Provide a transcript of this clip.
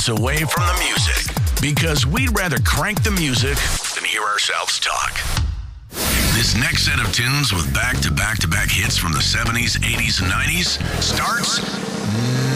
ourselves away from the music because we'd rather crank the music than hear ourselves talk. This next set of tunes with back-to-back-to-back hits from the 70s, 80s, and 90s starts